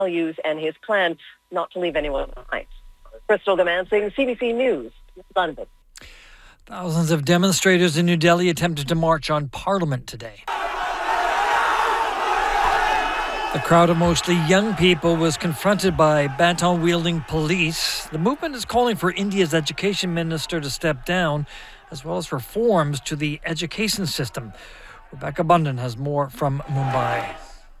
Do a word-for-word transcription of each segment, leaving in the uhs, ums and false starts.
values and his plan not to leave anyone behind. Crystal Demansing, C B C News, London. Thousands of demonstrators in New Delhi attempted to march on Parliament today. The crowd of mostly young people was confronted by baton-wielding police. The movement is calling for India's education minister to step down, as well as reforms to the education system. Rebecca Bundan has more from Mumbai.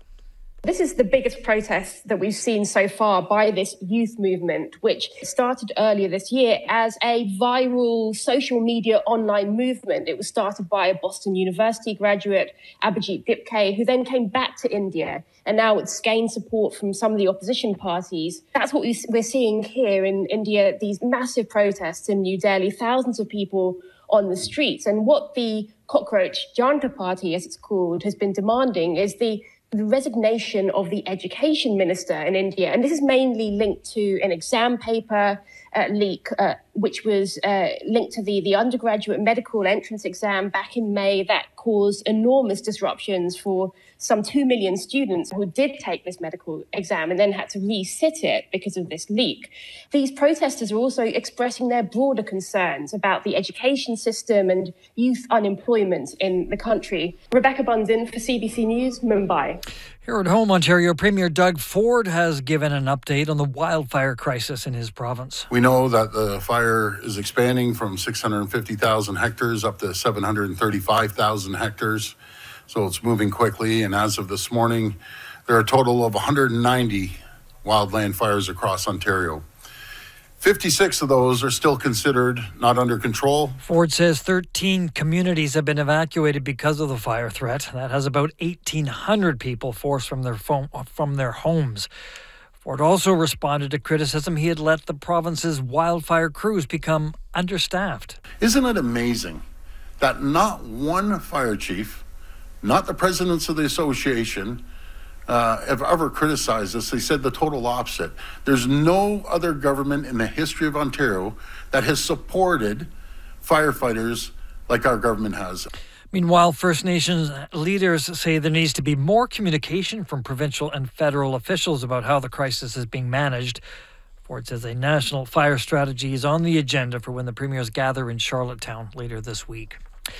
This is the biggest protest that we've seen so far by this youth movement, which started earlier this year as a viral social media online movement. It was started by a Boston University graduate, Abhijit Dipke, who then came back to India. And now it's gained support from some of the opposition parties. That's what we're seeing here in India, these massive protests in New Delhi, thousands of people on the streets. And what the Cockroach Janta Party, as it's called, has been demanding is the the resignation of the education minister in India. And this is mainly linked to an exam paper uh, leak, uh, which was uh, linked to the, the undergraduate medical entrance exam back in May that caused enormous disruptions for some two million students who did take this medical exam and then had to resit it because of this leak. These protesters are also expressing their broader concerns about the education system and youth unemployment in the country. Rebecca Bundan for C B C News, Mumbai. Here at home, Ontario Premier Doug Ford has given an update on the wildfire crisis in his province. We know that the fire is expanding from six hundred fifty thousand hectares up to seven hundred thirty-five thousand hectares. So it's moving quickly. And as of this morning, there are a total of one hundred ninety wildland fires across Ontario. fifty-six of those are still considered not under control. Ford says thirteen communities have been evacuated because of the fire threat. That has about eighteen hundred people forced from their phone, from their homes. Ford also responded to criticism he had let the province's wildfire crews become understaffed. Isn't it amazing that not one fire chief, not the presidents of the association, Uh, have ever criticized us? They said the total opposite. There's no other government in the history of Ontario that has supported firefighters like our government has. Meanwhile, First Nations leaders say there needs to be more communication from provincial and federal officials about how the crisis is being managed. Ford says a national fire strategy is on the agenda for when the premiers gather in Charlottetown later this week.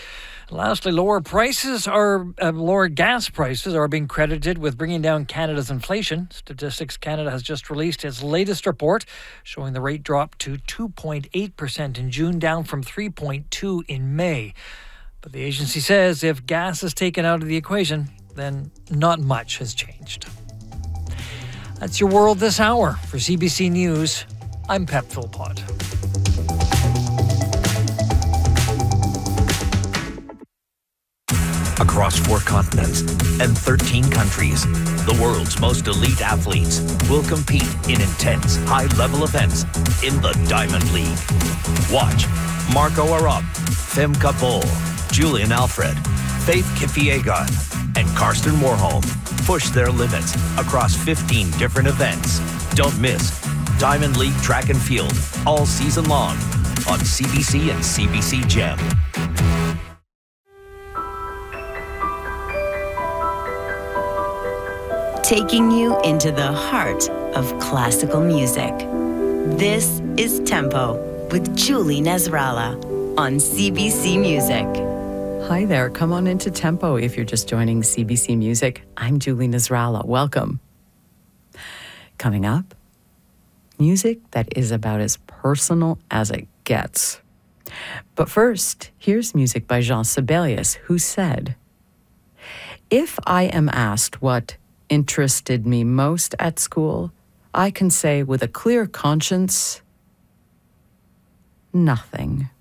Lastly, lower prices are uh, lower gas prices are being credited with bringing down Canada's inflation. Statistics Canada has just released its latest report, showing the rate dropped to two point eight percent in June, down from three point two in May. But the agency says if gas is taken out of the equation, then not much has changed. That's your world this hour. For C B C News, I'm Pep Philpott. Across four continents and thirteen countries, the world's most elite athletes will compete in intense, high-level events in the Diamond League. Watch Marco Arop, Femke Bol, Julian Alfred, Faith Kipyegon, and Karsten Warholm push their limits across fifteen different events. Don't miss Diamond League Track and Field all season long on C B C and C B C Gem. Taking you into the heart of classical music. This is Tempo with Julie Nasrallah on C B C Music. Hi there, come on into Tempo if you're just joining C B C Music. I'm Julie Nasrallah, welcome. Coming up, music that is about as personal as it gets. But first, here's music by Jean Sibelius, who said, "If I am asked what interested me most at school, I can say with a clear conscience, nothing."